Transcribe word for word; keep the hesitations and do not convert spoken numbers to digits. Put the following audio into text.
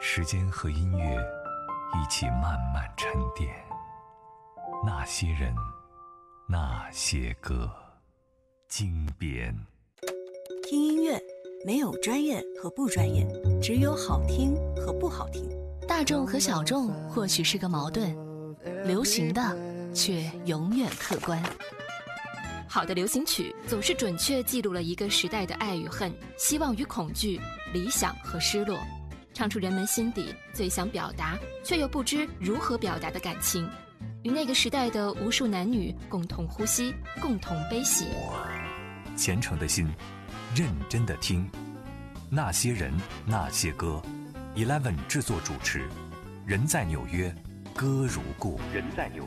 时间和音乐一起慢慢沉淀，那些人，那些歌，经典。 听音乐没有专业和不专业，只有好听和不好听。 大众和小众或许是个矛盾，流行的却永远客观。 好的流行曲总是准确记录了一个时代的爱与恨、希望与恐惧、理想和失落，唱出人们心底最想表达却又不知如何表达的感情，与那个时代的无数男女共同呼吸，共同悲喜。 虔诚的心，认真的听，那些人，那些歌。Eleven 制作主持，人在纽约，歌如故。人在纽